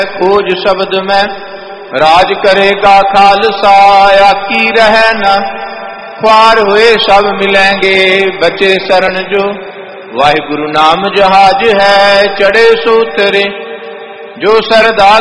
खोज शब्द में राज करेगा खालसा, आकी रहे न ख्वार हुए सब मिलेंगे, बचे शरण जो वाहिगुरु नाम जहाज है, चढ़े सो उतरे जो सरदार